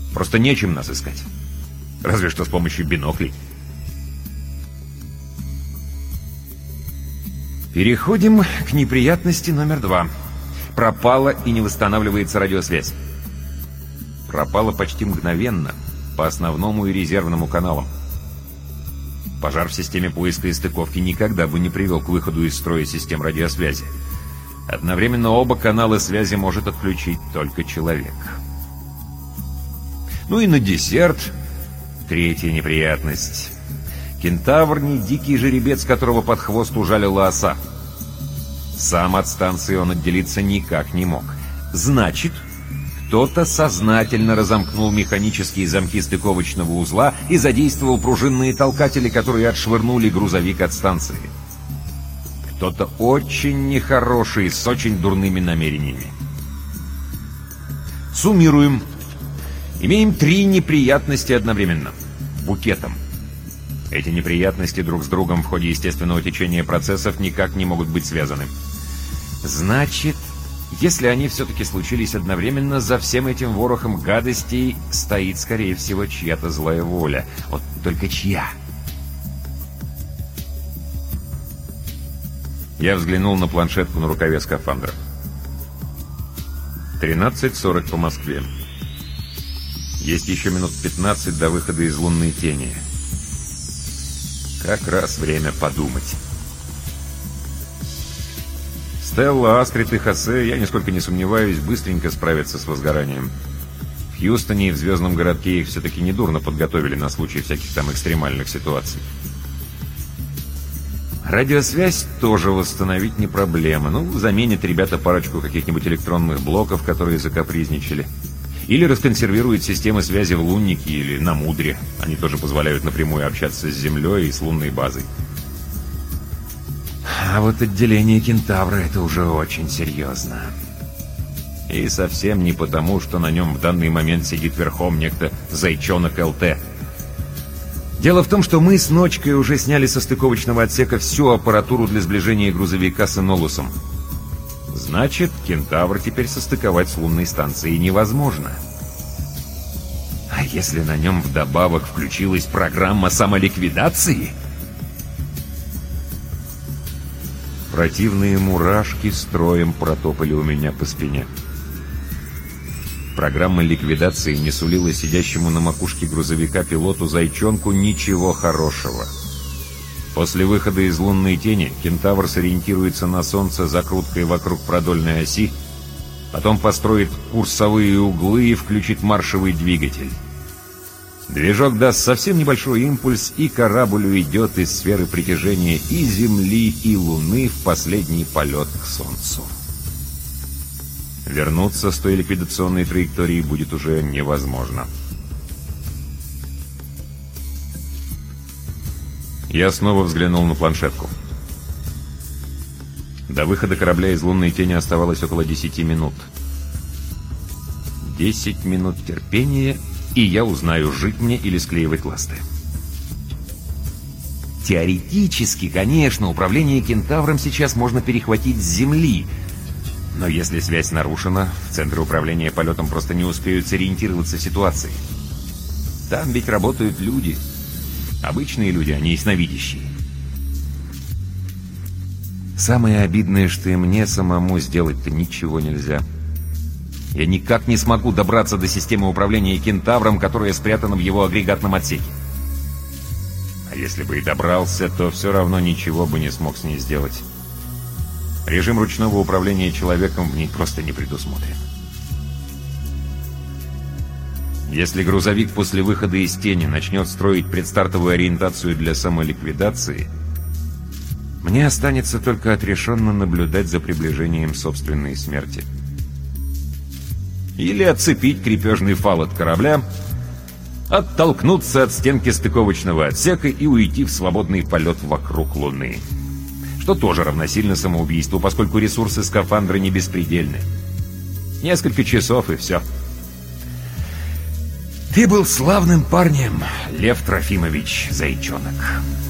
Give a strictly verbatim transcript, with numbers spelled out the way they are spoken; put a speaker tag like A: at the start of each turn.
A: Просто нечем нас искать. Разве что с помощью биноклей. Переходим к неприятности номер два. Пропала и не восстанавливается радиосвязь. Пропала почти мгновенно по основному и резервному каналам. Пожар в системе поиска и стыковки никогда бы не привел к выходу из строя систем радиосвязи. Одновременно оба канала связи может отключить только человек. Ну и на десерт третья неприятность. Кентавр не дикий жеребец, которого под хвост ужалила оса. Сам от станции он отделиться никак не мог. Значит, кто-то сознательно разомкнул механические замки стыковочного узла и задействовал пружинные толкатели, которые отшвырнули грузовик от станции. Кто-то очень нехороший, с очень дурными намерениями. Суммируем. Имеем три неприятности одновременно. Букетом. Эти неприятности друг с другом в ходе естественного течения процессов никак не могут быть связаны. Значит, если они все-таки случились одновременно, за всем этим ворохом гадостей стоит, скорее всего, чья-то злая воля. Вот только чья? Я взглянул на планшетку на рукаве скафандра. тринадцать сорок по Москве. Есть еще минут пятнадцать до выхода из лунной тени. Как раз время подумать. Стелла, Астрид и Хосе, я нисколько не сомневаюсь, быстренько справятся с возгоранием. В Хьюстоне и в Звездном городке их все-таки недурно подготовили на случай всяких там экстремальных ситуаций. Радиосвязь тоже восстановить не проблема. Ну, заменят ребята парочку каких-нибудь электронных блоков, которые закапризничали. Или расконсервируют системы связи в луннике или на Мудре. Они тоже позволяют напрямую общаться с Землей и с лунной базой. А вот отделение Кентавра — это уже очень серьезно. И совсем не потому, что на нем в данный момент сидит верхом некто Зайчонок ЛТ. Дело в том, что мы с Ночкой уже сняли со стыковочного отсека всю аппаратуру для сближения грузовика с Энолусом. Значит, Кентавр теперь состыковать с лунной станцией невозможно. А если на нем вдобавок включилась программа самоликвидации? Противные мурашки строем протопали у меня по спине. Программа ликвидации не сулила сидящему на макушке грузовика пилоту Зайчонку ничего хорошего. После выхода из лунной тени Кентавр сориентируется на Солнце закруткой вокруг продольной оси, потом построит курсовые углы и включит маршевый двигатель. Движок даст совсем небольшой импульс, и корабль уйдет из сферы притяжения и Земли, и Луны в последний полет к Солнцу. Вернуться с той ликвидационной траектории будет уже невозможно. Я снова взглянул на планшетку. До выхода корабля из лунной тени оставалось около десяти минут. Десять минут терпения, и я узнаю, жить мне или склеивать ласты. Теоретически, конечно, управление Кентавром сейчас можно перехватить с Земли. Но если связь нарушена, в центре управления полетом просто не успеют сориентироваться в ситуации. Там ведь работают люди. Обычные люди, а не ясновидящие. Самое обидное, что и мне самому сделать-то ничего нельзя. Я никак не смогу добраться до системы управления Кентавром, которая спрятана в его агрегатном отсеке. А если бы и добрался, то все равно ничего бы не смог с ней сделать. Режим ручного управления человеком в ней просто не предусмотрен. Если грузовик после выхода из тени начнет строить предстартовую ориентацию для самоликвидации, мне останется только отрешенно наблюдать за приближением собственной смерти. Или отцепить крепежный фал от корабля, оттолкнуться от стенки стыковочного отсека и уйти в свободный полет вокруг Луны. Что тоже равносильно самоубийству, поскольку ресурсы скафандра не беспредельны. Несколько часов и все. Ты был славным парнем, Лев Трофимович Зайчонок.